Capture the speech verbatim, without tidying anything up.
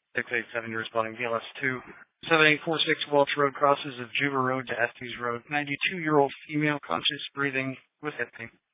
six eight seven, you're responding V L S two. seven eight four six Welch Road crosses of Juba Road to Estes Road. ninety-two-year-old female, conscious, breathing, with hip pain.